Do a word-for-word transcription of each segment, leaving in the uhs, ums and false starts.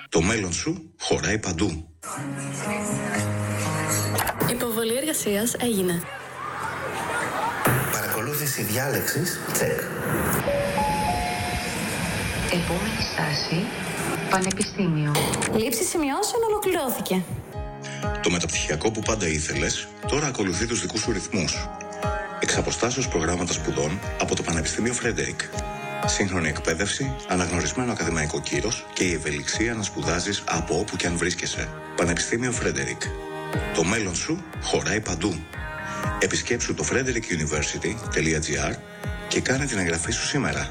Το μέλλον σου χωράει παντού. Υποβολή εργασίας έγινε. Παρακολούθηση διάλεξης, τσεκ. Επόμενη στάση, Πανεπιστήμιο. Λήψη σημειώσεων ολοκληρώθηκε. Το μεταπτυχιακό που πάντα ήθελες, τώρα ακολουθεί τους δικούς σου ρυθμούς. Εξ αποστάσεως προγράμματα σπουδών από το Πανεπιστήμιο Φρέντερικ. Σύγχρονη εκπαίδευση, αναγνωρισμένο ακαδημαϊκό κύρος και η ευελιξία να σπουδάζεις από όπου και αν βρίσκεσαι. Πανεπιστήμιο Φρέντερικ. Το μέλλον σου χωράει παντού. Επισκέψου το frederick university τελεία gr και κάνε την εγγραφή σου σήμερα.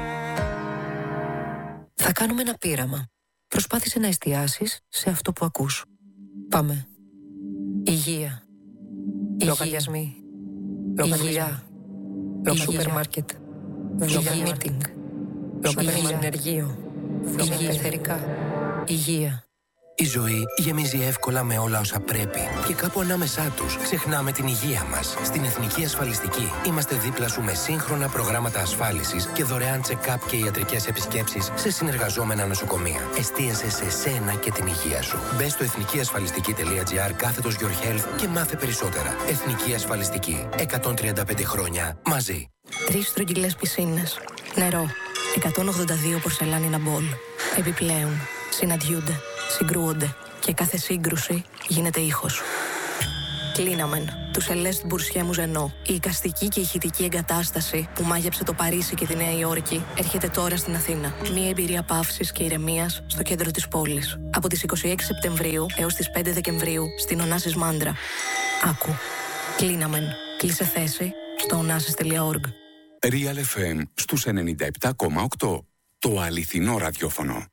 Θα κάνουμε ένα πείραμα. Προσπάθησε να εστιάσεις σε αυτό που ακούς. Πάμε. Υγεία. Λογαριασμοί. Υγεία. Σούπερ μάρκετ. Υγεία μίτινγκ. Υγεία ενεργείο. Υγεία εθερικά. Υγεία. Η ζωή γεμίζει εύκολα με όλα όσα πρέπει και κάπου ανάμεσά τους ξεχνάμε την υγεία μας. Στην Εθνική Ασφαλιστική είμαστε δίπλα σου με σύγχρονα προγράμματα ασφάλισης και δωρεάν check-up και ιατρικές επισκέψεις σε συνεργαζόμενα νοσοκομεία. Εστίασε σε σένα και την υγεία σου. Μπες στο εθνικιασφαλιστική τελεία gr κάθετος Your Health και μάθε περισσότερα. Εθνική Ασφαλιστική. εκατόν τριάντα πέντε χρόνια μαζί. Τρεις στρογγυλές πισίνες. Νερό. εκατόν ογδόντα δύο πορσελάνινα μπολ. Επιπλέον, συναντιούνται, συγκρούονται και κάθε σύγκρουση γίνεται ήχος. Κλίναμεν, του Σελέστ Μπουρσιέ Μουζενό. Η εικαστική και ηχητική εγκατάσταση που μάγεψε το Παρίσι και τη Νέα Υόρκη έρχεται τώρα στην Αθήνα. Μια εμπειρία παύσης και ηρεμίας στο κέντρο της πόλης. Από τις είκοσι έξι Σεπτεμβρίου έως τις πέντε Δεκεμβρίου στην Ωνάσης Μάντρα. Άκου. Κλίναμεν. Κλείσε θέση στο ωνάσης τελεία org. Real εφ εμ στους ενενήντα επτά κόμμα οκτώ. Το αληθινό ραδιόφωνο.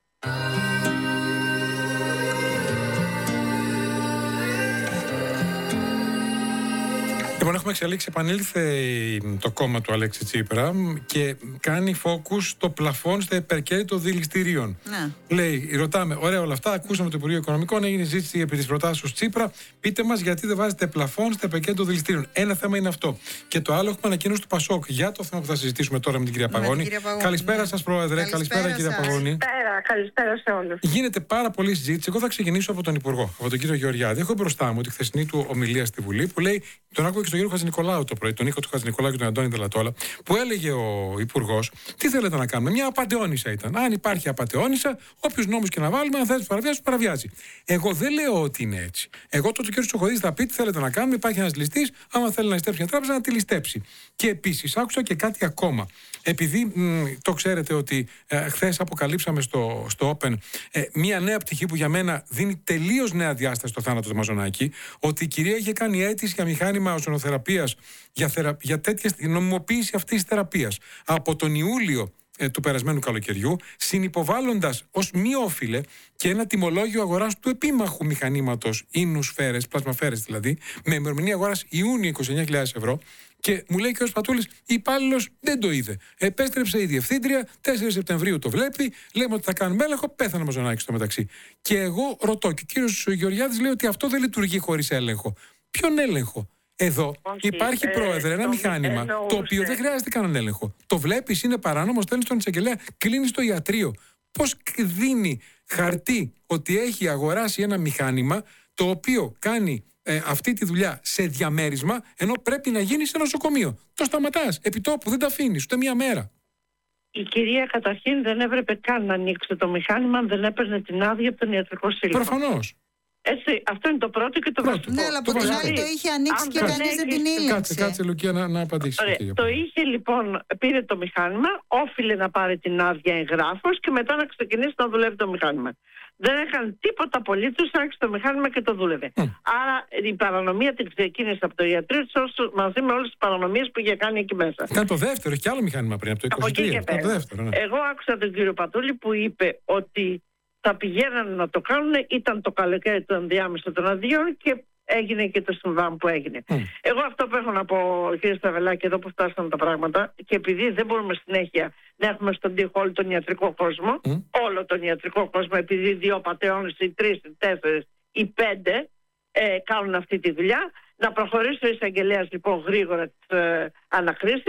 Λοιπόν, έχουμε εξελίξει, επανήλθε το κόμμα του Αλέξη Τσίπρα και κάνει focus στο πλαφόν στα υπερκέρδη των δηληστηρίων. Ναι. Λέει, ρωτάμε, ωραία όλα αυτά, ακούσαμε το Υπουργείο Οικονομικών, έγινε συζήτηση επί της προτάσεως Τσίπρα. Πείτε μας γιατί δεν βάζετε πλαφόν στα υπερκέρδη των δηληστηρίων. Ένα θέμα είναι αυτό. Και το άλλο έχουμε ανακοίνωση του Πασόκ για το θέμα που θα συζητήσουμε τώρα με την κυρία Παγώνη. Κυρία Παγώνη. Καλησπέρα σας, Πρόεδρε. Καλησπέρα, καλησπέρα κυρία Παγώνη. Καλησπέρα, καλησπέρα σε όλους. Γίνεται πάρα πολλή συζήτηση. Εγώ θα ξεκινήσω από τον Υπουργό, από τον κύριο Γεωργιάδη. Έχω μπροστά μου τη χθεσινή του ομιλία στη Βουλή που λέει, τον άκουγα και στον κύριο Χατζηνικολάου το πρωί, τον ήχο του Χατζηνικολάου και τον Αντώνη Δελατόλα, που έλεγε ο Υπουργός, τι θέλετε να κάνουμε. Μια απατεώνισσα ήταν. Αν υπάρχει απατεώνισσα, όποιους νόμους και να βάλουμε, αν θέλετε παραβιάσει, παραβιάζει. Εγώ δεν λέω ότι είναι έτσι. Εγώ τότε ο κ. Τσοχοδίδης θα πει τι θέλετε να κάνουμε. Υπάρχει ένας ληστής, άμα θέλει να ληστέψει μια τράπεζα, να τη ληστέψει. Και επίσης άκουσα και κάτι ακόμα. Επειδή μ, το ξέρετε ότι ε, χθες αποκαλύψαμε στο, στο Open ε, μια νέα πτυχή που για μένα δίνει τελείως νέα διάσταση στο θάνατο του Μαζονάκη, ότι η κυρία είχε κάνει αίτηση για μηχάνημα οσονοθεραπείας, για, θερα... για τέτοια νομιμοποίηση αυτής της θεραπείας από τον Ιούλιο ε, του περασμένου καλοκαιριού, συνυποβάλλοντας ως μη όφιλε και ένα τιμολόγιο αγοράς του επίμαχου μηχανήματος ίνους φέρες, πλασμαφέρες δηλαδή, με ημερομηνία αγοράς Ιούνιο είκοσι εννιά χιλιάδες ευρώ. Και μου λέει και ο Σπατούλης, η υπάλληλος δεν το είδε. Επέστρεψε η διευθύντρια, τέσσερις Σεπτεμβρίου το βλέπει, λέμε ότι θα κάνουμε έλεγχο, πέθανε ο Μαζονάκης στο μεταξύ. Και εγώ ρωτώ, και ο κύριος Γεωργιάδης λέει ότι αυτό δεν λειτουργεί χωρίς έλεγχο. Ποιον έλεγχο? Εδώ όχι, υπάρχει, ε, πρόεδρε, ένα μηχάνημα εννοούσε. Το οποίο δεν χρειάζεται κανέναν έλεγχο. Το βλέπεις, είναι παράνομο, στέλνει στον εισαγγελέα, κλείνει στο ιατρείο. Πώς δίνει χαρτί ότι έχει αγοράσει ένα μηχάνημα το οποίο κάνει ε, αυτή τη δουλειά σε διαμέρισμα, ενώ πρέπει να γίνει σε νοσοκομείο? Το σταματάς επί τόπου, δεν τα αφήνεις ούτε μία μέρα. Η κυρία καταρχήν δεν έπρεπε καν να ανοίξει το μηχάνημα αν δεν έπαιρνε την άδεια από τον ιατρικό σύλλογο. Προφανώς. Έτσι, αυτό είναι το πρώτο και το βασικό. Ναι, αλλά από την άλλη το είχε ανοίξει και κανείς δεν την ήλεξε. Κάτσε, κάτσε Λουκία να, να απαντήσει. Ωραία, το είχε λοιπόν, πήρε το μηχάνημα, όφιλε να πάρει την άδεια εγγράφος και μετά να ξεκινήσει να δουλεύει το μηχάνημα. Δεν έκανε τίποτα απολύτως, άρχισε το μηχάνημα και το δούλευε. Mm. Άρα η παρανομία την ξεκίνησε από το ιατρείο μαζί με όλες τις παρανομίες που είχε κάνει εκεί μέσα. Κάνει το δεύτερο, έχει και άλλο μηχάνημα πριν από το είκοσι τρία. Από το δεύτερο, ναι. Εγώ άκουσα τον κύριο Πατούλη που είπε ότι θα πηγαίνανε να το κάνουν, ήταν το καλοκαίρι του ενδιάμεσου των αδειών και έγινε και το συμβάν που έγινε. Mm. Εγώ αυτό που έχω να πω, κύριε Σταβελάκη, εδώ που φτάσαμε τα πράγματα, και επειδή δεν μπορούμε συνέχεια να έχουμε στον τοίχο όλο τον ιατρικό κόσμο, mm. όλο τον ιατρικό κόσμο, επειδή δύο πατεώνες ή τρεις ή τέσσερις ή πέντε ε, κάνουν αυτή τη δουλειά, να προχωρήσει ο εισαγγελέας λοιπόν γρήγορα τις ε, ανακρίσεις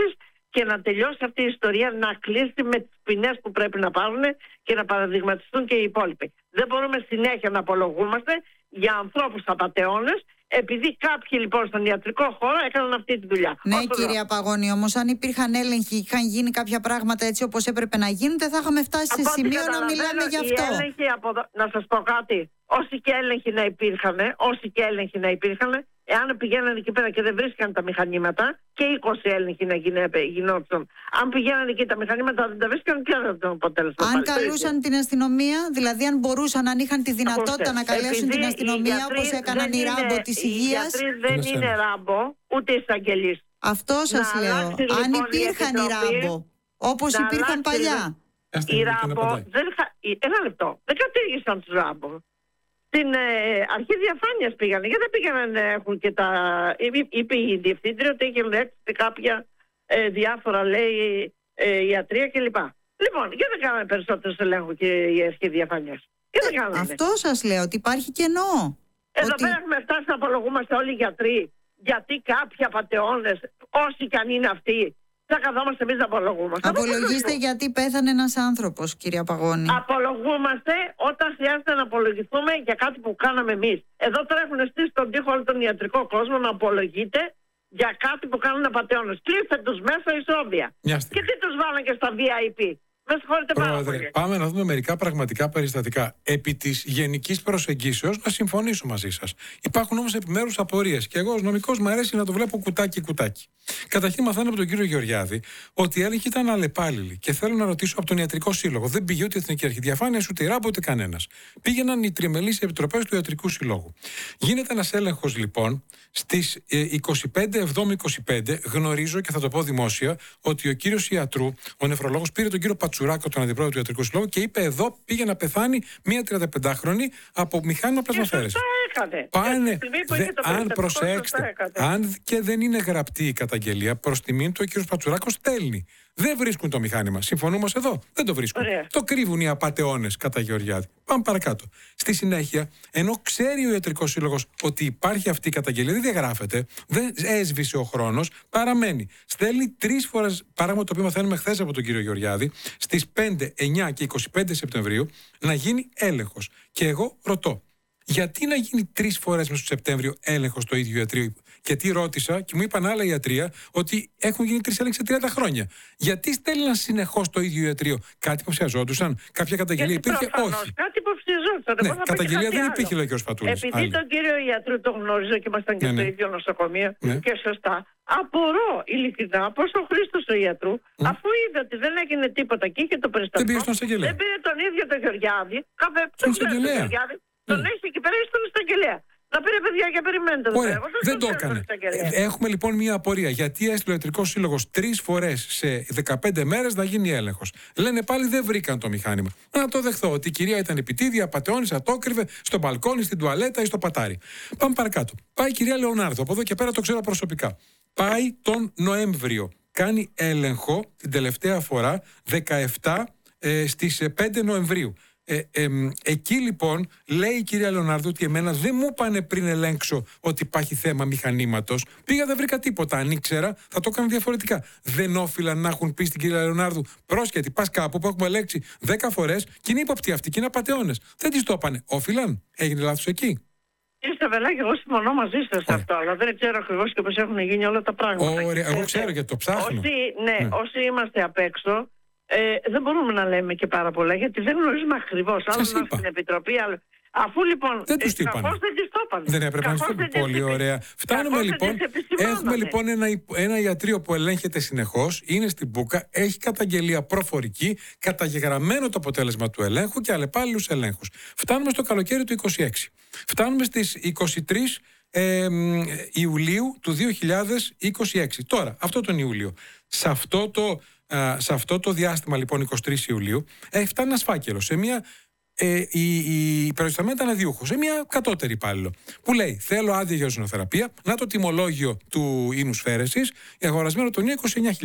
και να τελειώσει αυτή η ιστορία, να κλείσει με τις ποινές που πρέπει να πάρουν και να παραδειγματιστούν και οι υπόλοιποι. Δεν μπορούμε συνέχεια να απολογούμαστε για ανθρώπους απατεώνες, επειδή κάποιοι λοιπόν στον ιατρικό χώρο έκαναν αυτή τη δουλειά. Ναι, Όσο κυρία Παγώνη, όμως αν υπήρχαν έλεγχοι, είχαν γίνει κάποια πράγματα έτσι όπως έπρεπε να γίνουν, δεν θα είχαμε φτάσει σε σημείο να μιλάμε γι' αυτό. Από... Να σας πω κάτι. Όσοι και έλεγχοι να υπήρχαν, όσοι και έλεγχοι να υπήρχαν, εάν πηγαίνανε εκεί πέρα και δεν βρίσκαν τα μηχανήματα, και είκοσι έλεγχοι να γινόντουσαν. Αν πηγαίνανε εκεί τα μηχανήματα, δεν τα βρίσκαν, ποιο θα ήταν το αποτέλεσμα. Αν καλούσαν την αστυνομία, δηλαδή αν μπορούσαν, αν είχαν τη δυνατότητα να καλέσουν την αστυνομία όπως έκαναν οι Ράμπο της υγείας. Οι γιατροί δεν είναι Ράμπο, ούτε εισαγγελείς. Αυτό σας λέω. Αν υπήρχαν οι Ράμπο, όπως υπήρχαν παλιά. Οι Ράμπο, ένα λεπτό, δεν κατήργησαν τους Ράμπο. Στην ε, αρχή διαφάνειας πήγανε, γιατί δεν πήγανε να έχουν και τα... Είπε η διευθύντρια ότι είχε λέξει κάποια ε, διάφορα, λέει, ε, ιατρία κλπ. Λοιπόν, γιατί δεν κάνανε περισσότερους ελέγχους και η αρχή διαφάνειας. Ε, αυτό σας λέω, ότι υπάρχει κενό. Εδώ ότι... πέρα έχουμε φτάσει να απολογούμαστε όλοι οι γιατροί, γιατί κάποιοι απατεώνες, όσοι και αν είναι αυτοί, θα καθόμαστε εμείς να απολογούμαστε. Απολογήστε γιατί πέθανε ένας άνθρωπος, κυρία Παγώνη. Απολογούμαστε όταν χρειάζεται να απολογηθούμε για κάτι που κάναμε εμείς. Εδώ τώρα έχουν στήσει τον τοίχο όλο τον ιατρικό κόσμο να απολογείται για κάτι που κάνουν απατεώνες. Κλείστε τους μέσα ισόβια. Και τι τους βάλαν και στα βι άι πι. Πρόεδρε, πάμε να δούμε μερικά πραγματικά περιστατικά. Επί της γενικής προσεγγίσεως να συμφωνήσω μαζί σας. Υπάρχουν όμως επιμέρους απορίες και εγώ ως νομικός μου αρέσει να το βλέπω κουτάκι-κουτάκι. Καταρχήν μαθαίνω από τον κύριο Γεωργιάδη ότι οι έλεγχοι ήταν αλλεπάλληλοι και θέλω να ρωτήσω από τον Ιατρικό Σύλλογο. Δεν πήγε ούτε η Εθνική Αρχή Διαφάνειας, ούτε η Ράμπο, ούτε κανένας. Πήγαιναν οι τριμελείς επιτροπές του Ιατρικού Συλλόγου. Γίνεται ένας έλεγχος λοιπόν στις είκοσι πέντε εβδόμου είκοσι πέντε. Γνωρίζω και θα το πω δημόσια ότι ο κύριος Ιατρού, ο νεφρολόγος, πήρε τον κύριο Πατσουράκο, τον αντιπρόεδρο του Ιατρικού Συλλόγου, και είπε εδώ πήγε να πεθάνει μία τριανταπεντάχρονη από μηχάνημα πλασμαφέρεσης. Πάνε, δε, αν προσέξτε, αν και δεν είναι γραπτή η καταγγελία, προς τιμήν του ο κύριος Πατσουράκος στέλνει. Δεν βρίσκουν το μηχάνημα. Συμφωνούμε εδώ. Δεν το βρίσκουν. Ωραία. Το κρύβουν οι απατεώνες, κατά Γεωργιάδη. Πάμε παρακάτω. Στη συνέχεια, ενώ ξέρει ο Ιατρικός Σύλλογος ότι υπάρχει αυτή η καταγγελία, δεν διαγράφεται, δεν έσβησε ο χρόνος, παραμένει. Στέλνει τρεις φορές, πράγμα το οποίο μαθαίνουμε χθες από τον κύριο Γεωργιάδη, στις πέντε, εννιά και είκοσι πέντε Σεπτεμβρίου, να γίνει έλεγχος. Και εγώ ρωτώ, γιατί να γίνει τρεις φορές μέσα στο Σεπτέμβριο έλεγχος στο ίδιο ιατρείο? Γιατί ρώτησα και μου είπαν άλλα ιατρεία ότι έχουν γίνει τρεις έλεγχοι σε τριάντα χρόνια. Γιατί στέλναν συνεχώς το ίδιο ιατρείο? Κάτι υποψιαζόντουσαν? Κάποια καταγγελία υπήρχε? Όχι. Κάτι υποψιαζόντουσαν. Ναι, καταγγελία δεν υπήρχε, λέει ο κ. Πατούλης. Επειδή άλλη. Τον κύριο Ιατρού τον γνώριζα και ήμασταν και ναι, στο ναι. ίδιο νοσοκομείο ναι. και σωστά, απορώ ειλικρινά πως ο Χρήστος ο Ιατρού, mm. αφού είδε ότι δεν έγινε τίποτα και είχε το περιστατικό, δεν, δεν πήρε τον ίδιο τον Γεωργιάδη, κάθε τον Γεωργιάδη, τον έχει εκεί πέρα στον εισαγγελέα. Να πήρε παιδιά και περιμένετε. Ωραία, δεν το έκανε. Έχουμε λοιπόν μια απορία. Γιατί έστειλε ο Ιατρικός Σύλλογος τρεις φορές σε δεκαπέντε μέρες να γίνει έλεγχος? Λένε πάλι δεν βρήκαν το μηχάνημα. Να το δεχθώ ότι η κυρία ήταν επιτίδια, απατεώνησα, το έκρυβε στο μπαλκόνι, στην τουαλέτα ή στο πατάρι. Πάμε παρακάτω. Πάει η κυρία Λεωνάρδο. Από εδώ και πέρα το ξέρω προσωπικά. Πάει τον Νοέμβριο. Κάνει έλεγχο την τελευταία φορά δεκαεπτά ε, στις πέντε Νοεμβρίου. Ε, ε, εκεί λοιπόν λέει η κυρία Λεωνάρδου ότι εμένα δεν μου είπανε πριν ελέγξω ότι υπάρχει θέμα μηχανήματος. Πήγα, δεν βρήκα τίποτα. Αν ήξερα θα το έκανα διαφορετικά. Δεν όφυλαν να έχουν πει στην κυρία Λεωνάρδου πρόσχετη, πας κάπου που έχουμε ελέγξει δέκα φορές και είναι ύποπτοι αυτοί και είναι απατεώνες. Δεν τις το είπανε. Όφυλαν? Έγινε λάθος εκεί? Κύριε Σταβελάκη, εγώ συμφωνώ μαζί σας σε αυτό, αλλά δεν ξέρω ακριβώς και πώς έχουν γίνει όλα τα πράγματα. Ωραία, εγώ ξέρω γιατί το ψάχνω. Όσοι, ναι, ναι. όσοι είμαστε απ' έξω, Ε, δεν μπορούμε να λέμε και πάρα πολλά, γιατί δεν γνωρίζουμε ακριβώς. Άλλο να στην Επιτροπή, άλλο. Αφού λοιπόν. Δεν τους είπαν. Δεν τις το είπαν. Δεν έπρεπε να τους το πει. Πολύ ωραία. Φτάνουμε λοιπόν. Έχουμε λοιπόν ένα, ένα ιατρείο που ελέγχεται συνεχώς, είναι στην Μπούκα, έχει καταγγελία προφορική, καταγεγραμμένο το αποτέλεσμα του ελέγχου και αλλεπάλληλους ελέγχους. Φτάνουμε στο καλοκαίρι του είκοσι έξι. Φτάνουμε στις είκοσι τρεις ε, Ιουλίου του δύο χιλιάδες είκοσι έξι. Τώρα, αυτό τον Ιούλιο. Σε αυτό το. Uh, σε αυτό το διάστημα λοιπόν είκοσι τρεις Ιουλίου έχει φτάνει ένας φάκελος σε μια ε, η, η περιορισταμένη ήταν αδειούχο, σε μια κατώτερη υπάλληλο που λέει θέλω άδεια για ozονοθεραπεία, να το τιμολόγιο του ίνους φέρεσης, αγορασμένο τον είκοσι εννιά χιλιάδες.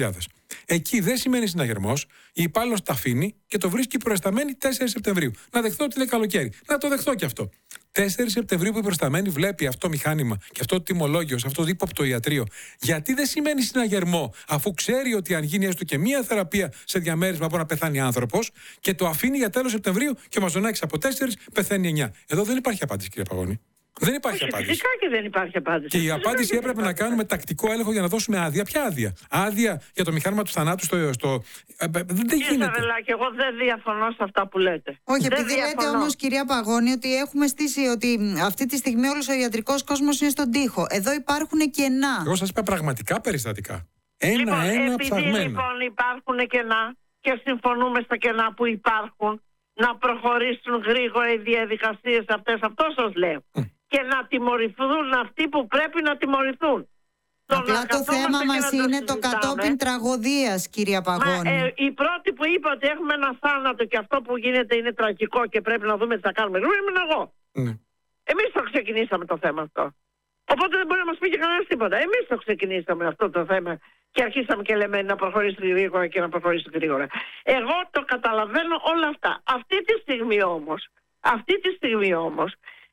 Εκεί δεν σημαίνει συναγερμός, η υπάλληλος τα αφήνει και το βρίσκει προϊσταμένη τέσσερις Σεπτεμβρίου. Να δεχθώ ότι είναι καλοκαίρι. Να το δεχθώ κι αυτό. τέσσερις Σεπτεμβρίου που η προϊσταμένη βλέπει αυτό μηχάνημα και αυτό το τιμολόγιο, σε αυτό το ύποπτο ιατρείο. Γιατί δεν σημαίνει συναγερμό, αφού ξέρει ότι αν γίνει έστω και μία θεραπεία σε διαμέρισμα μπορεί να πεθάνει άνθρωπος και το αφήνει για τέλος Σεπτεμβρίου και μας δονάξει από τέσσερις, πεθαίνει εννιά. Εδώ δεν υπάρχει απάντηση, κύριε Παγώνη. Δεν υπάρχει Όχι, απάντηση. Φυσικά και δεν υπάρχει απάντηση. Και η φυσικά απάντηση και έπρεπε να υπάρχει. κάνουμε τακτικό έλεγχο για να δώσουμε άδεια. Ποια άδεια? Άδεια για το μηχάνημα του θανάτου στο. στο... Ε, δεν Κύριε γίνεται. Σαβελάκη, εγώ δεν διαφωνώ σε αυτά που λέτε. Όχι, δεν επειδή λέτε διαφωνώ. όμως, κυρία Παγώνη, ότι έχουμε στήσει ότι μ, αυτή τη στιγμή όλος ο ιατρικός κόσμος είναι στον τοίχο. Εδώ υπάρχουν κενά. Εγώ σας είπα πραγματικά περιστατικά. Ένα-ένα Λοιπόν, επειδή ψαγμένα. λοιπόν υπάρχουν κενά και συμφωνούμε στα κενά που υπάρχουν, να προχωρήσουν γρήγορα οι διαδικασίες αυτές, αυτό σας λέω. Mm. Και να τιμωρηθούν αυτοί που πρέπει να τιμωρηθούν. Απλά το θέμα μας είναι το κατόπιν τραγωδίας, κυρία Παγώνη. Μα, ε, η πρώτη που είπε ότι έχουμε ένα θάνατο και αυτό που γίνεται είναι τραγικό και πρέπει να δούμε τι θα κάνουμε γρήγορα, ήμουν εγώ. Mm. Εμείς το ξεκινήσαμε το θέμα αυτό. Οπότε δεν μπορεί να μας πει και κανένας τίποτα. Εμείς το ξεκινήσαμε αυτό το θέμα και αρχίσαμε και λέμε να προχωρήσει γρήγορα και να προχωρήσει γρήγορα. Εγώ το καταλαβαίνω όλα αυτά. Αυτή τη στιγμή όμως, αυτή τη στιγμή όμως,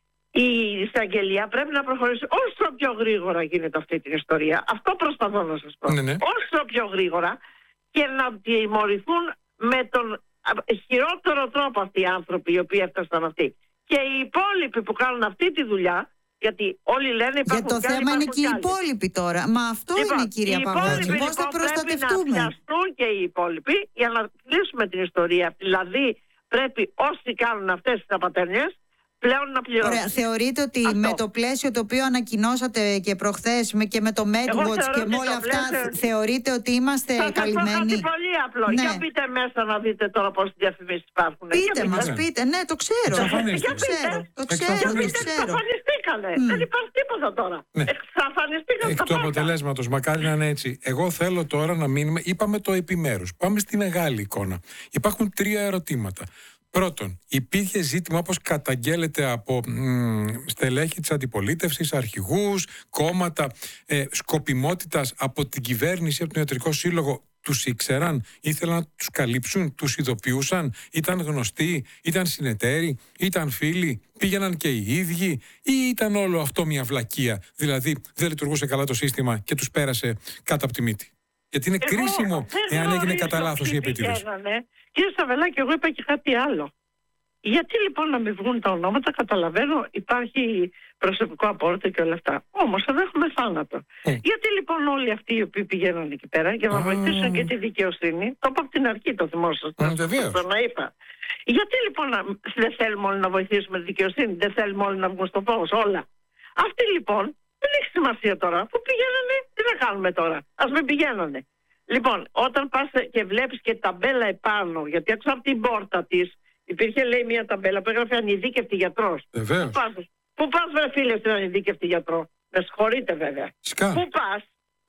η εισαγγελία πρέπει να προχωρήσει όσο πιο γρήγορα γίνεται αυτή την ιστορία. Αυτό προσπαθώ να σας πω. Ναι, ναι. Όσο πιο γρήγορα και να τιμωρηθούν με τον χειρότερο τρόπο αυτοί οι άνθρωποι οι οποίοι έφτασαν αυτοί. Και οι υπόλοιποι που κάνουν αυτή τη δουλειά, γιατί όλοι λένε υπάρχουν. Για το κι άλλοι, θέμα είναι υπάρχουν και οι κι άλλοι. υπόλοιποι τώρα. Μα αυτό Λοιπόν, είναι, κυρία οι Παγώνη. υπόλοιποι, Πώς θα λοιπόν, προστατευτούμε? πρέπει να πιαστούν και οι υπόλοιποι για να κλείσουμε την ιστορία. Δηλαδή πρέπει όσοι κάνουν αυτές τις απατέρνειες πλέον να πληρώσουν. Ωραία, θεωρείτε ότι Αυτό. με το πλαίσιο το οποίο ανακοινώσατε και προχθές με- και με το MedWatch και με όλα αυτά, πλαίσιο... θεωρείτε ότι είμαστε Θα σας πω καλυμμένοι? κάτι πολύ απλό. Ναι. Για πείτε μέσα να δείτε τώρα πόσες διαφημίσεις υπάρχουν. Πείτε Για μας, Ναι. πείτε. Ναι, το ξέρω. Εξαφανίστηκαν. Το ξέρω, το ξέρω, Για το πείτε, ξέρω. εξαφανιστήκανε. Μμ. Δεν υπάρχει τίποτα τώρα. Ναι. Εξαφανιστήκαν Εκ τα του πάντα. αποτελέσματος, μακάρι να είναι έτσι. Εγώ θέλω τώρα να μείνουμε. Είπαμε το επιμέρους. Πάμε στη μεγάλη εικόνα. Υπάρχουν τρία ερωτήματα. Πρώτον, υπήρχε ζήτημα, όπως καταγγέλλεται από μ, στελέχη της αντιπολίτευσης, αρχηγούς, κόμματα, ε, σκοπιμότητας από την κυβέρνηση, από τον Ιατρικό Σύλλογο. Τους ήξεραν, ήθελαν να τους καλύψουν, τους ειδοποιούσαν, ήταν γνωστοί, ήταν συνεταίροι, ήταν φίλοι, πήγαιναν και οι ίδιοι, ή ήταν όλο αυτό μια βλακεία? Δηλαδή δεν λειτουργούσε καλά το σύστημα και τους πέρασε κάτω από τη μύτη. Γιατί είναι Εγώ κρίσιμο δεν εάν έγινε γνωρίζω κατά λάθος η ποιοι επίτηδες. πηγαίνανε. Κύριε Σαβελάκη, εγώ είπα και κάτι άλλο. Γιατί λοιπόν να μην βγουν τα ονόματα? Καταλαβαίνω, υπάρχει προσωπικό απόρριτο και όλα αυτά. Όμως εδώ έχουμε θάνατο. Ε. Γιατί λοιπόν όλοι αυτοί οι οποίοι πηγαίνουν εκεί πέρα για να Α. βοηθήσουν και τη δικαιοσύνη, το είπα από την αρχή, το θυμόσαστε. Ε, βεβαίως. Το να είπα. Γιατί λοιπόν να, δεν θέλουμε όλοι να βοηθήσουμε τη δικαιοσύνη, δεν θέλουμε όλοι να βγουν στο φως, όλα. Αυτοί λοιπόν δεν έχει σημασία τώρα. Που πηγαίνανε, τι να κάνουμε τώρα? Ας μην πηγαίνανε. Λοιπόν, όταν πας και βλέπεις και ταμπέλα επάνω, γιατί έξω από την πόρτα της υπήρχε, λέει, μια ταμπέλα που έγραφε ανειδίκευτη γιατρός. Βεβαίως. Πού πας, πού πας βρε φίλε στην ανειδίκευτη γιατρό? Με συγχωρείτε βέβαια. Σκά. Πού πας,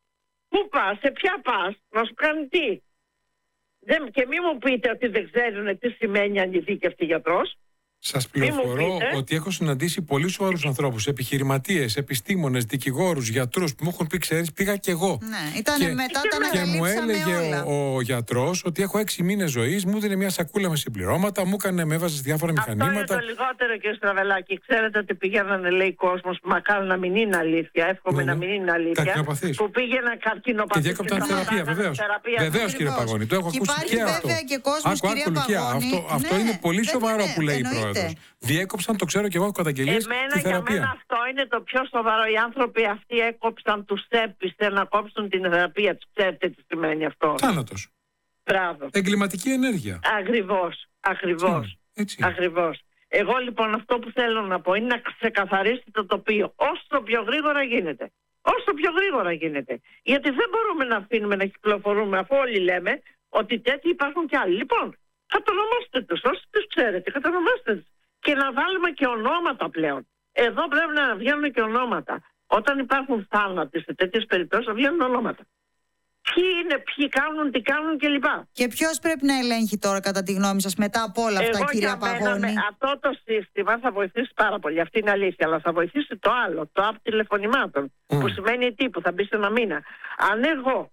πού πας, σε ποια πας, να σου κάνει τι? Δεν, και μη μου πείτε ότι δεν ξέρουν τι σημαίνει ανειδίκευτη γιατρός. Σας Μη μου πληροφορώ πείτε. ότι έχω συναντήσει πολύ σοβαρούς ανθρώπους, επιχειρηματίες, επιστήμονες, δικηγόρους, γιατρούς που μου έχουν πει, ξέρεις, πήγα κι εγώ. Ναι, ήταν Και- μετά τα Και μου ανακαλύψαμε έλεγε όλα. ο, ο γιατρός ότι έχω έξι μήνες ζωής, μου δίνει μια σακούλα με συμπληρώματα, μου έκανε, με έβαζε διάφορα Αυτό είναι μηχανήματα. το λιγότερο, κύριε Στραβελάκη. Ξέρετε ότι πήγαιναν, λέει, κόσμος που μακάρι να μην είναι αλήθεια. Εύχομαι Ναι, να ναι. μην είναι αλήθεια. Καρκινοπαθείς. Που πήγαιναν Και καρκινοπαθείς. διέκοπταν θεραπεία, σταματάγανε βεβαίως. θεραπεία. Βεβαίως, κύριε Ακριβώς. Παγώνη, το έχω Και ακούσει υπάρχει και αυτό. βέβαια και κόσμος, Άκου, κυρία άκου, Λουκιά, Παγώνη. αυτό, αυτό Ναι, είναι πολύ δεν σοβαρό είναι, που λέει η εννοείται. πρόεδρος. Διέκοψαν, το ξέρω και εγώ, έχω καταγγελίες, Εμένα, τη για μένα θεραπεία. αυτό είναι το πιο σοβαρό. Οι άνθρωποι αυτοί έκοψαν, τους έπεισε να κόψουν την θεραπεία τους. Ξέρετε τι σημαίνει αυτό? Θάνατος. Μπράβο. Εγκληματική ενέργεια. Ακριβώς. Ακριβώς. Έτσι. Ακριβώς. Εγώ λοιπόν αυτό που θέλω να πω είναι να ξεκαθαρίσει το τοπίο όσο πιο γρήγορα γίνεται. Όσο πιο γρήγορα γίνεται. Γιατί δεν μπορούμε να αφήνουμε να κυκλοφορούμε, αφού όλοι λέμε ότι τέτοιοι υπάρχουν κι άλλοι. Λοιπόν, κατονομάστε τους, όσοι τους ξέρετε, κατονομάστε τους. Και να βάλουμε και ονόματα πλέον. Εδώ πρέπει να βγαίνουν και ονόματα. Όταν υπάρχουν θάνατοι σε τέτοιες περιπτώσεις, θα βγαίνουν ονόματα. Ποιοι είναι, ποιοι κάνουν, τι κάνουν κλπ. Και ποιος πρέπει να ελέγχει τώρα, κατά τη γνώμη σας, μετά από όλα αυτά, Εγώ κυρία για μένα, Παγώνη? με αυτό το σύστημα θα βοηθήσει πάρα πολύ. Αυτή είναι αλήθεια. Αλλά θα βοηθήσει το άλλο, το app τηλεφωνημάτων. Mm. Που σημαίνει τι, που θα μπει σε ένα μήνα. Αν εγώ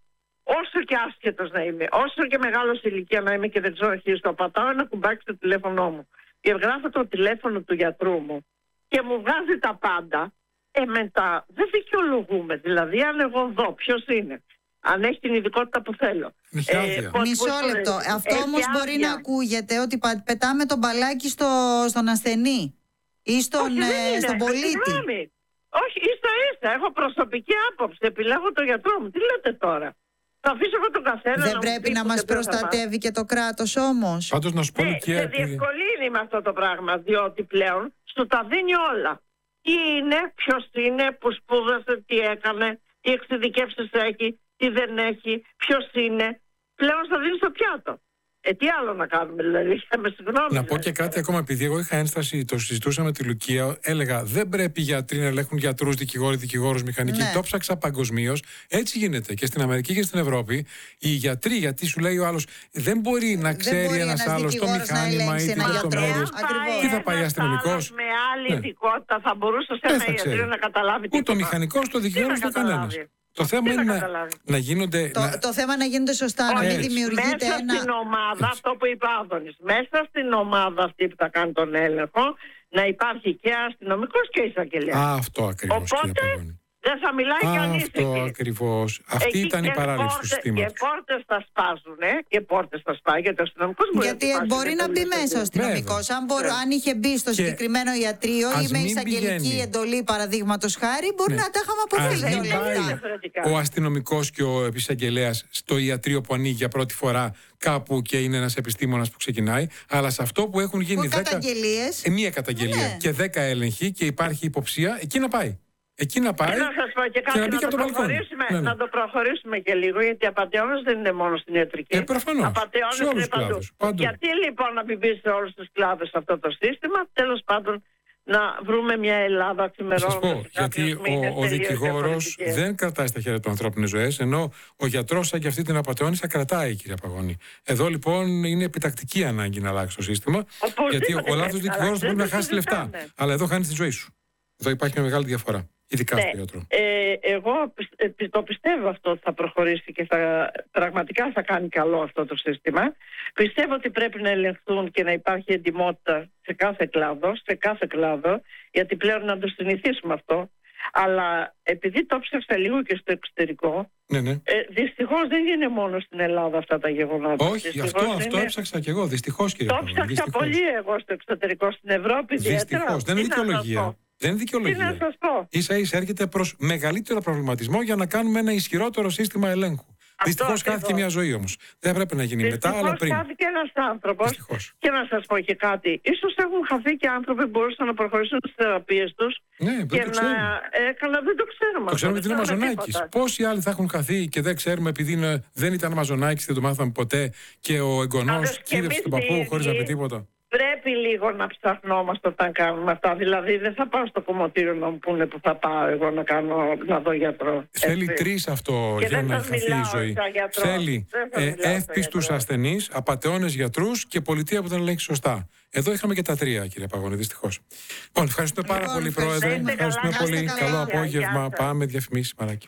όσο και άσχετος να είμαι, όσο και μεγάλος ηλικία να είμαι και δεν ξέρω αρχίσει, το πατάω ένα κουμπάκι στο τηλέφωνό μου και γράφω το τηλέφωνο του γιατρού μου και μου βγάζει τα πάντα, ε, μετά δεν δικαιολογούμε. Δηλαδή, αν εγώ δω ποιος είναι, αν έχει την ειδικότητα που θέλω. Ε, Μισό λεπτό. Αυτό όμως μπορεί να ακούγεται ότι πετάμε τον μπαλάκι στο, στον ασθενή ή στον, Όχι, ε, στον πολίτη. Συγγνώμη. Όχι, ίσα ίσα. Έχω προσωπική άποψη. Επιλέγω τον γιατρό μου. Τι λέτε τώρα? Θα αφήσω εγώ τον καθένα. Δεν να πρέπει να μας προστατεύει και το κράτος όμως. Πάντως να σου πω, ναι, και σε διευκολύνει με αυτό το πράγμα, διότι πλέον σου τα δίνει όλα. Τι είναι, ποιος είναι, που σπούδασε, τι έκανε, τι εξειδικεύσεις έχει, τι δεν έχει, ποιος είναι. Πλέον θα δίνει στο πιάτο. Ε, τι άλλο να κάνουμε, δηλαδή, με συγγνώμη. Να πω και κάτι ακόμα, επειδή εγώ είχα ένσταση, το συζητούσα με τη Λουκία, έλεγα δεν πρέπει οι γιατροί να ελέγχουν γιατρούς, δικηγόροι, δικηγόρους, μηχανικοί. Ναι. Το ψάξα παγκοσμίως. Έτσι γίνεται και στην Αμερική και στην Ευρώπη. Οι γιατροί, γιατί σου λέει ο άλλος, δεν μπορεί να ξέρει ένας άλλος το μηχάνημα ή τι λεπτομέρειες. Τι θα πάει αστυνομικός? Με άλλη ειδικότητα θα μπορούσε σε ένα γιατρό να καταλάβει τι. Ούτε ο μηχανικός, το δικηγόρος, ούτε κανένας. Το θέμα είναι να, να γίνονται. Το, να... το θέμα να γίνονται σωστά, όχι, να μην δημιουργείται μέσα ένα. Στην ομάδα, αυτό που είπε ο Άδωνης, μέσα στην ομάδα αυτή που θα κάνει τον έλεγχο, να υπάρχει και αστυνομικός και εισαγγελέας. Α, αυτό ακριβώς. Οπότε δεν θα μιλάει κανείς. Αυτό ακριβώς. Αυτή εκεί ήταν η παράληψη του συστήματος. Και πόρτες θα σπάζουν, ε, και πόρτες θα σπάει, γιατί ο αστυνομικός μπορεί γιατί να μπορεί να μπει μέσα ο αστυνομικός. Αν, αν είχε μπει στο συγκεκριμένο ιατρείο ή με εισαγγελική εντολή, παραδείγματος χάρη, μπορεί ναι. να τα είχαμε αποφύγει όλα αυτά. Ο αστυνομικός και ο εισαγγελέας στο ιατρείο που ανοίγει για πρώτη φορά κάπου και είναι ένας επιστήμονας που ξεκινάει, αλλά σε αυτό που έχουν γίνει δέκα. Ε, μία καταγγελία ναι. και δέκα έλεγχοι και υπάρχει υποψία, εκεί να πάει. Εκεί να πάει και να σας πω και κάτι, και να, να, το προχωρήσουμε, ναι, ναι. να το προχωρήσουμε και λίγο, γιατί απατεώνες δεν είναι μόνο στην ιατρική. Ε, προφανώς. Απατεώνες σε όλους είναι τους κλάδους. Παντού. Γιατί λοιπόν να μπει σε όλους τους κλάδους αυτό το σύστημα, τέλος πάντων να βρούμε μια Ελλάδα ξημερώνοντας. Θα σας πω, γιατί ο, ο δικηγόρος δεν κρατάει στα χέρια του ανθρώπινες ζωές, ενώ ο γιατρός, σαν και αυτή την απατεώνησα, κρατάει, κυρία Παγώνη. Εδώ λοιπόν είναι επιτακτική ανάγκη να αλλάξει το σύστημα, γιατί ο λάθος δικηγόρος μπορεί να χάσει λεφτά. Αλλά εδώ χάνει τη ζωή σου. Εδώ υπάρχει μια μεγάλη διαφορά. Ειδικά ναι. στο γιατρό. Ε, εγώ το πιστεύω αυτό ότι θα προχωρήσει και θα, πραγματικά θα κάνει καλό αυτό το σύστημα. Πιστεύω ότι πρέπει να ελεγχθούν και να υπάρχει εντιμότητα σε κάθε κλάδο, σε κάθε κλάδο, γιατί πλέον να το συνηθίσουμε αυτό. Αλλά επειδή το ψάξα λίγο και στο εξωτερικό, ναι, ναι. Ε, δυστυχώς δεν είναι μόνο στην Ελλάδα αυτά τα γεγονότα. Όχι, δυστυχώς αυτό, αυτό είναι... έψαξα και εγώ. Δυστυχώς, κύριε Το ψάξα δυστυχώς. πολύ εγώ στο εξωτερικό, στην Ευρώπη. Δυστυχώς, δεν είναι δικαιολογία. Δεν είναι δικαιολογία. Τι να σας πω. Ίσα ίσα έρχεται προς μεγαλύτερο προβληματισμό για να κάνουμε ένα ισχυρότερο σύστημα ελέγχου. Δυστυχώς χάθηκε μια ζωή όμως. Δεν πρέπει να γίνει μετά, αλλά πριν. Δυστυχώς χάθηκε ένας άνθρωπος. Δυστυχώς. Και να σας πω και κάτι. Ίσως έχουν χαθεί και άνθρωποι που μπορούσαν να προχωρήσουν στις θεραπείες τους. Ναι, δεν και το ξέρουμε. να έκανα, δεν το ξέρουμε. Το ξέρουμε ότι είναι Μαζονάκης. Πόσοι άλλοι θα έχουν χαθεί και δεν ξέρουμε επειδή είναι, δεν ήταν Μαζονάκης, δεν το μάθαμε ποτέ και ο εγγονός κύριευσε τον παππού χωρίς να πει τίποτα. Πρέπει λίγο να ψαχνόμαστε όταν κάνουμε αυτά. Δηλαδή δεν θα πάω στο κομμωτήριο να μου πούνε που θα πάω εγώ να, κάνω, να δω γιατρό. Θέλει τρεις αυτό και για να χαθεί η ζωή. Θέλει ε, εύπιστους ασθενείς, απατεώνες γιατρούς και πολιτεία που δεν ελέγχει σωστά. Εδώ είχαμε και τα τρία, κύριε Παγώνη, δυστυχώς. Λοιπόν, ευχαριστούμε πάρα λοιπόν, πολύ, Πρόεδρε. Ευχαριστούμε πολύ. Καλό απόγευμα. Πάμε διαφημίσεις, μαράκι.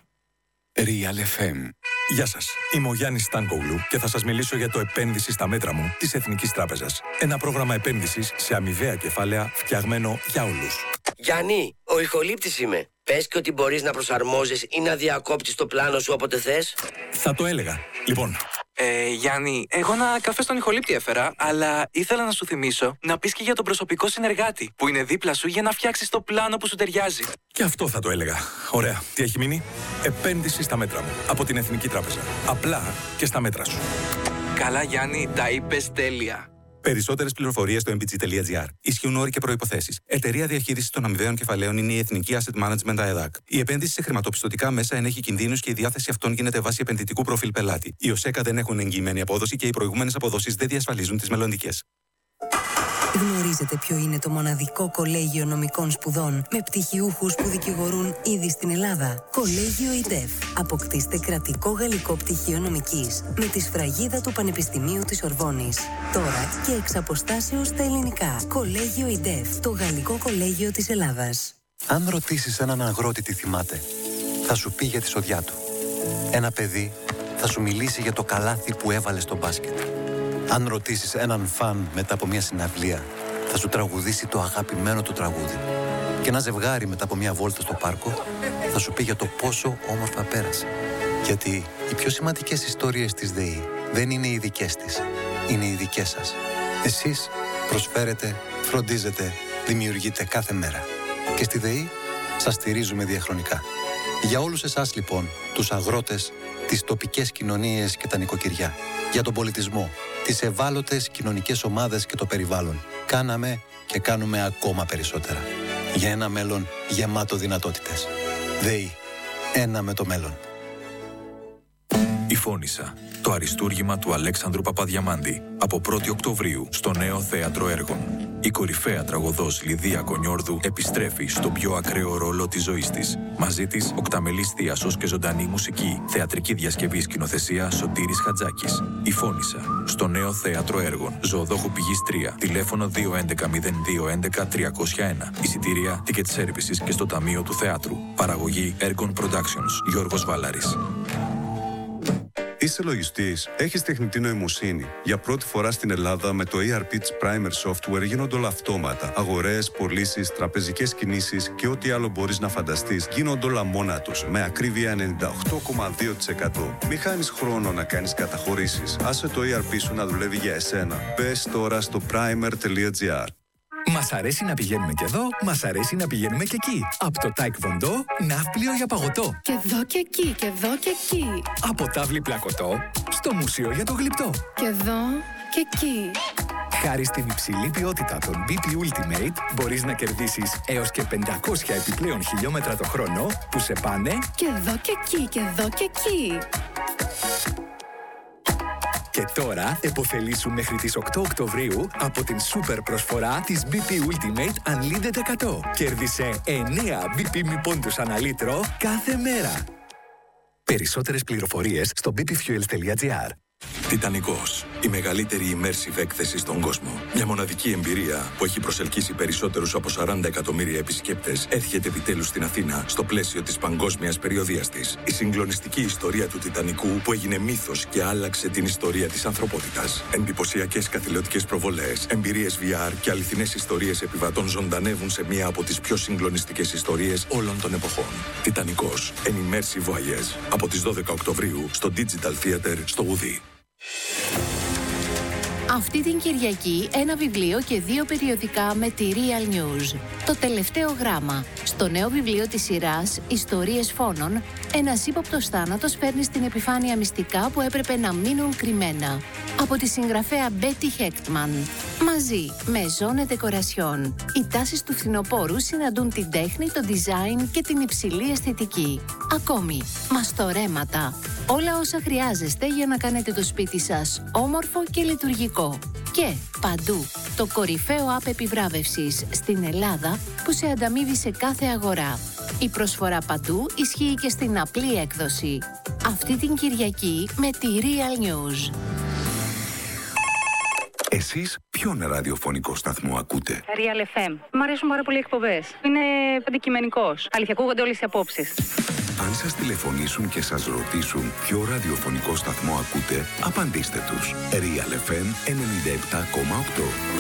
Real εφ εμ. Γεια σας, είμαι ο Γιάννης Στάνκογλου και θα σας μιλήσω για το επένδυση στα μέτρα μου της Εθνικής Τράπεζας. Ένα πρόγραμμα επένδυσης σε αμοιβαία κεφάλαια φτιαγμένο για όλους. Γιάννη, ο ηχολήπτης είμαι. Πες και ότι μπορείς να προσαρμόζεις ή να διακόπτεις το πλάνο σου όποτε θες. Θα το έλεγα. Λοιπόν... Ε, Γιάννη, εγώ ένα καφέ στον ηχολήπτη έφερα, αλλά ήθελα να σου θυμίσω να πεις και για τον προσωπικό συνεργάτη που είναι δίπλα σου για να φτιάξεις το πλάνο που σου ταιριάζει. Και αυτό θα το έλεγα. Ωραία. Τι έχει μείνει? Επένδυση στα μέτρα μου. Από την Εθνική Τράπεζα. Απλά και στα μέτρα σου. Καλά, Γιάννη, τα είπες τέλεια. Περισσότερες πληροφορίες στο εμ πι τζι τελεία τζι άρ. Ισχύουν όροι και προϋποθέσεις. Εταιρεία διαχείρισης των αμοιβαίων κεφαλαίων είναι η Εθνική Asset Management ΑΕΔΑΚ. Η επένδυση σε χρηματοπιστωτικά μέσα ενέχει κινδύνους και η διάθεση αυτών γίνεται βάσει επενδυτικού προφίλ πελάτη. Οι ΟΣΕΚΑ δεν έχουν εγγυημένη απόδοση και οι προηγούμενες αποδόσεις δεν διασφαλίζουν τις μελλοντικές. Γνωρίζετε ποιο είναι το μοναδικό κολέγιο νομικών σπουδών με πτυχιούχους που δικηγορούν ήδη στην Ελλάδα? Κολέγιο ΙΤΕΦ. Αποκτήστε κρατικό γαλλικό πτυχίο νομικής με τη σφραγίδα του Πανεπιστημίου της Ορβόνης. Τώρα και εξ αποστάσεως στα ελληνικά. Κολέγιο ΙΤΕΦ. Το γαλλικό κολέγιο της Ελλάδας. Αν ρωτήσεις έναν αγρότη τι θυμάται, θα σου πει για τη σοδιά του. Ένα παιδί θα σου μιλήσει για το καλάθι που έβαλε στο μπάσκετ. Αν ρωτήσεις έναν φαν μετά από μια συναυλία, θα σου τραγουδήσει το αγαπημένο του τραγούδι. Και ένα ζευγάρι μετά από μια βόλτα στο πάρκο θα σου πει για το πόσο όμορφα πέρασε. Γιατί οι πιο σημαντικές ιστορίες της ΔΕΗ δεν είναι οι δικές της, είναι οι δικές σας. Εσείς προσφέρετε, φροντίζετε, δημιουργείτε κάθε μέρα. Και στη ΔΕΗ σας στηρίζουμε διαχρονικά. Για όλους εσάς λοιπόν, τους αγρότες, τις τοπικές κοινωνίες και τα νοικοκυριά, για τον πολιτισμό, τις ευάλωτες κοινωνικές ομάδες και το περιβάλλον, κάναμε και κάνουμε ακόμα περισσότερα. Για ένα μέλλον γεμάτο δυνατότητες. ΔΕΗ. Ένα με το μέλλον. Η Φώνισσα. Το αριστούργημα του Αλέξανδρου Παπαδιαμάντη. Από πρώτη Οκτωβρίου στο νέο θέατρο έργων. Η κορυφαία τραγωδός Λιδία Κονιόρδου επιστρέφει στον πιο ακραίο ρόλο της ζωής της. Μαζί της, οκταμελής θίασος και ζωντανή μουσική. Θεατρική διασκευή σκηνοθεσία Σωτήρης Χατζάκης. Η Φώνισσα. Στο νέο θέατρο έργων. Ζωοδόχου Πηγής τρία. Τηλέφωνο δύο έντεκα μηδέν δύο έντεκα τριακόσια ένα. Εισιτήρια Ticket Services και στο Ταμείο του Θεάτρου. Παραγωγή Ergon Productions. Γιώργος Βάλαρης. Είσαι λογιστής, έχεις τεχνητή νοημοσύνη. Για πρώτη φορά στην Ελλάδα με το ι αρ πι της Primer Software γίνονται όλα αυτόματα. Αγορές, πωλήσεις, τραπεζικές κινήσεις και ό,τι άλλο μπορείς να φανταστείς γίνονται όλα μόνα τους, με ακρίβεια ενενήντα οκτώ κόμμα δύο τοις εκατό. Μη χάνεις χρόνο να κάνεις καταχωρήσεις. Άσε το ι αρ πι σου να δουλεύει για εσένα. Μπες τώρα στο primer τελεία τζι άρ. Μας αρέσει να πηγαίνουμε και εδώ, μας αρέσει να πηγαίνουμε και εκεί. Από το Taekwondo, ναύπλιο για παγωτό. Και εδώ και εκεί, και εδώ και εκεί. Από τάβλη πλακωτό, στο μουσείο για το γλυπτό. Και εδώ και εκεί. Χάρη στην υψηλή ποιότητα των μπι πι Ultimate, μπορείς να κερδίσεις έως και πεντακόσια επιπλέον χιλιόμετρα το χρόνο που σε πάνε και εδώ και εκεί, και εδώ και εκεί. Και τώρα επωφελήσου μέχρι τις οκτώ Οκτωβρίου από την σούπερ προσφορά της μπι πι Ultimate Unlimited εκατό. Κέρδισε εννέα μπι πι μη πόντους ανά λίτρο κάθε μέρα. Περισσότερες πληροφορίες στο μπι πι fuels τελεία τζι άρ. Τιτανικός. Η μεγαλύτερη immersive έκθεση στον κόσμο. Μια μοναδική εμπειρία που έχει προσελκύσει περισσότερους από σαράντα εκατομμύρια επισκέπτες έρχεται επιτέλους στην Αθήνα στο πλαίσιο της παγκόσμιας περιοδείας της. Η συγκλονιστική ιστορία του Τιτανικού που έγινε μύθος και άλλαξε την ιστορία της ανθρωπότητας. Εντυπωσιακές καθηλωτικές προβολές, εμπειρίες βι αρ και αληθινές ιστορίες επιβατών ζωντανεύουν σε μία από τις πιο συγκλονιστικές ιστορίες όλων των εποχών. Τιτανικός. An immersive voyage. Από τις δώδεκα Οκτωβρίου στο Digital Theater στο Ουδί. Αυτή την Κυριακή ένα βιβλίο και δύο περιοδικά με τη Real News. Το τελευταίο γράμμα. Στο νέο βιβλίο της σειράς «Ιστορίες φόνων», ένας ύποπτος θάνατος φέρνει στην επιφάνεια μυστικά που έπρεπε να μείνουν κρυμμένα. Από τη συγγραφέα Betty Hechtman. Μαζί με Zone Decoration. Οι τάσεις του φθινοπόρου συναντούν την τέχνη, το design και την υψηλή αισθητική. Ακόμη, μαστορέματα. Όλα όσα χρειάζεστε για να κάνετε το σπίτι σας όμορφο και λειτουργικό. Και παντού, το κορυφαίο app επιβράβευσης στην Ελλάδα που σε ανταμείβει σε κάθε αγορά. Η προσφορά παντού ισχύει και στην απλή έκδοση. Αυτή την Κυριακή με τη Real News. Εσείς ποιον ραδιοφωνικό σταθμό ακούτε? Real εφ εμ. Μ' αρέσουν πάρα πολύ οι εκπομπές. Είναι αντικειμενικός. Αλήθεια, ακούγονται όλες οι απόψεις. Αν σας τηλεφωνήσουν και σας ρωτήσουν ποιο ραδιοφωνικό σταθμό ακούτε, απαντήστε τους. Real εφ εμ ενενήντα επτά κόμμα οκτώ.